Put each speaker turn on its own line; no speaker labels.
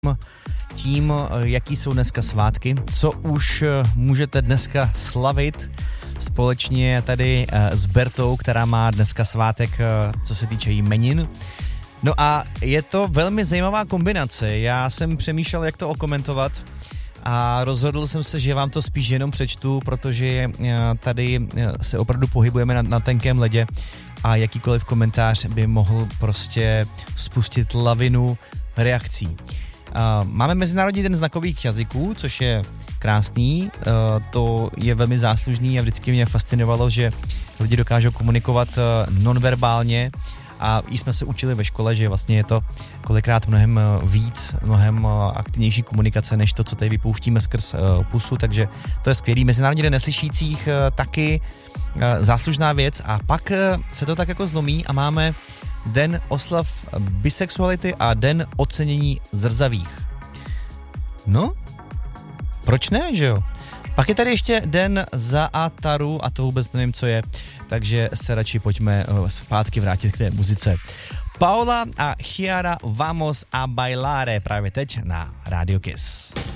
tím, jaký jsou dneska svátky, co už můžete dneska slavit společně tady s Bertou, která má dneska svátek, co se týče jmenin. No a je to velmi zajímavá kombinace. Já jsem přemýšlel, jak to okomentovat a rozhodl jsem se, že vám to spíš jenom přečtu, protože tady se opravdu pohybujeme na tenkém ledě a jakýkoliv komentář by mohl prostě spustit lavinu reakcí. Máme Mezinárodní den znakových jazyků, což je krásný, to je velmi záslužný a vždycky mě fascinovalo, že lidi dokážou komunikovat nonverbálně a i jsme se učili ve škole, že vlastně je to kolikrát mnohem víc, mnohem aktivnější komunikace, než to, co tady vypouštíme skrz pusu, takže to je skvělý. Mezinárodní den neslyšících taky záslužná věc a pak se to tak jako zlomí a máme den oslav bisexuality a den ocenění zrzavých. No, proč ne, že jo? Pak je tady ještě den Zaataru a to vůbec nevím, co je, takže se radši pojďme zpátky vrátit k té muzice. Paula a Chiara Vamos a Bailare právě teď na Radio Kiss.